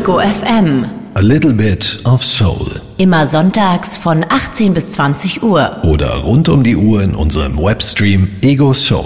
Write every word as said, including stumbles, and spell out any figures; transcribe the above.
Ego F M. A little bit of soul. Immer sonntags von achtzehn bis zwanzig Uhr. Oder rund um die Uhr in unserem Webstream Ego Soul.